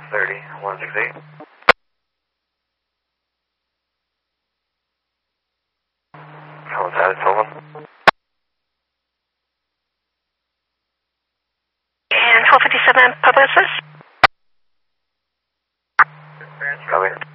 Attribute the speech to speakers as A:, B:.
A: 30, 168. Coincide, Sullivan.
B: And 1257 Publicis.
A: Copy.